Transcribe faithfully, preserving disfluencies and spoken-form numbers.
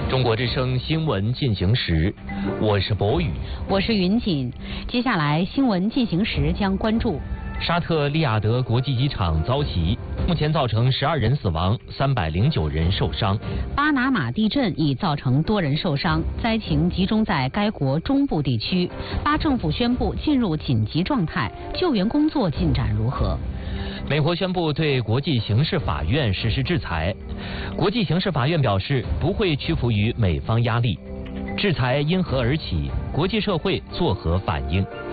中国之声新闻进行时，我是博宇， 我是云锦。接下来新闻进行时将关注沙特利雅得国际机场遭袭，目前造成十二人死亡，三百零九人受伤。 巴拿马地震已造成多人受伤，灾情集中在该国中部地区。巴政府宣布进入紧急状态，救援工作进展如何？ 美国宣布对国际刑事法院实施制裁，国际刑事法院表示不会屈服于美方压力。制裁因何而起？国际社会作何反应？